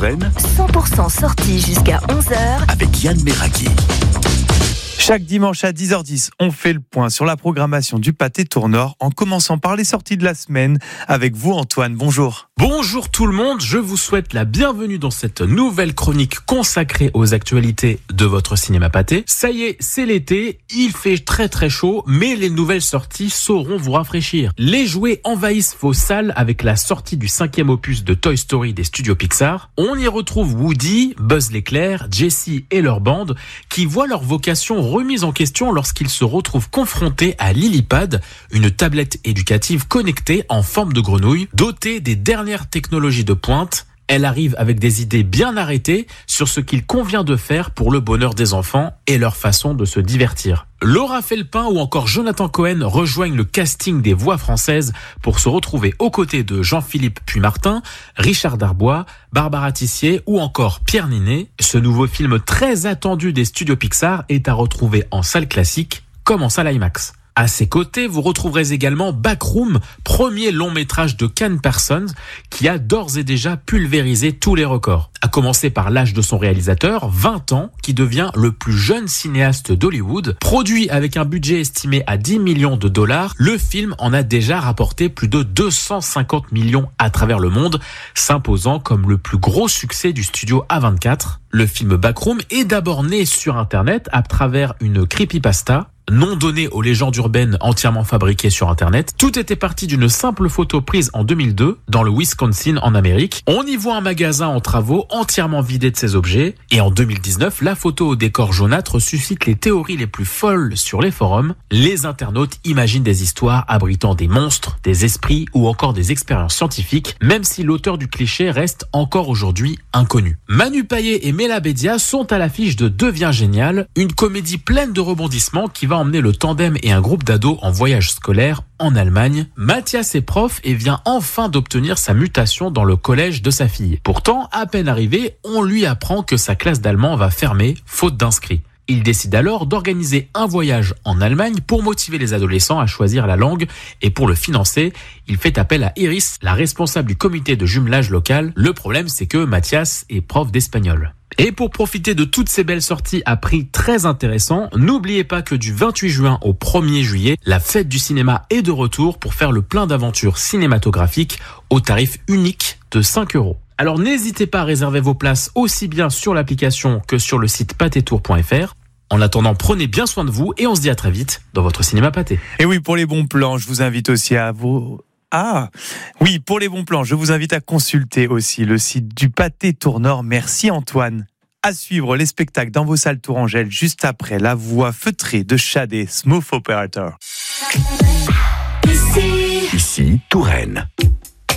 Touraine, 100% sortie jusqu'à 11h avec Yann Meraki. Chaque dimanche à 10h10, on fait le point sur la programmation du Pâté Tournord en commençant par les sorties de la semaine. Avec vous, Antoine, bonjour. Bonjour tout le monde, je vous souhaite la bienvenue dans cette nouvelle chronique consacrée aux actualités de votre cinéma Pâté. Ça y est, c'est l'été, il fait très très chaud, mais les nouvelles sorties sauront vous rafraîchir. Les jouets envahissent vos salles avec la sortie du 5e opus de Toy Story des studios Pixar. On y retrouve Woody, Buzz l'éclair, Jessie et leur bande qui voient leur vocation remise en question lorsqu'ils se retrouvent confrontés à Lilypad, une tablette éducative connectée en forme de grenouille, dotée des dernières technologies de pointe. Elle arrive avec des idées bien arrêtées sur ce qu'il convient de faire pour le bonheur des enfants et leur façon de se divertir. Laura Felpin ou encore Jonathan Cohen rejoignent le casting des voix françaises pour se retrouver aux côtés de Jean-Philippe Puy-Martin, Richard Darbois, Barbara Tissier ou encore Pierre Ninet. Ce nouveau film très attendu des studios Pixar est à retrouver en salle classique comme en salle IMAX. À ses côtés, vous retrouverez également Backroom, premier long métrage de Ken Parsons, qui a d'ores et déjà pulvérisé tous les records. À commencer par l'âge de son réalisateur, 20 ans, qui devient le plus jeune cinéaste d'Hollywood. Produit avec un budget estimé à 10 millions de dollars, le film en a déjà rapporté plus de 250 millions à travers le monde, s'imposant comme le plus gros succès du studio A24. Le film Backroom est d'abord né sur Internet à travers une creepypasta, nom donné aux légendes urbaines entièrement fabriquées sur Internet. Tout était parti d'une simple photo prise en 2002 dans le Wisconsin en Amérique. On y voit un magasin en travaux entièrement vidé de ses objets. Et en 2019, la photo au décor jaunâtre suscite les théories les plus folles sur les forums. Les internautes imaginent des histoires abritant des monstres, des esprits ou encore des expériences scientifiques, même si l'auteur du cliché reste encore aujourd'hui inconnu. Manu Payet et Mela Bédia sont à l'affiche de Deviens génial, une comédie pleine de rebondissements qui va emmener le tandem et un groupe d'ados en voyage scolaire en Allemagne. Mathias est prof et vient enfin d'obtenir sa mutation dans le collège de sa fille. Pourtant, à peine arrivé, on lui apprend que sa classe d'allemand va fermer, faute d'inscrits. Il décide alors d'organiser un voyage en Allemagne pour motiver les adolescents à choisir la langue et pour le financer, il fait appel à Iris, la responsable du comité de jumelage local. Le problème, c'est que Mathias est prof d'espagnol. Et pour profiter de toutes ces belles sorties à prix très intéressants, n'oubliez pas que du 28 juin au 1er juillet, la fête du cinéma est de retour pour faire le plein d'aventures cinématographiques au tarif unique de 5 €. Alors n'hésitez pas à réserver vos places aussi bien sur l'application que sur le site patétour.fr. En attendant, prenez bien soin de vous et on se dit à très vite dans votre cinéma Pâté. Et oui, pour les bons plans, je vous invite aussi à vous... pour les bons plans, je vous invite à consulter aussi le site du Pâté Tournord. Merci Antoine. À suivre les spectacles dans vos salles Tourangelle juste après la voix feutrée de Shadé, Smooth Operator. Ici Touraine.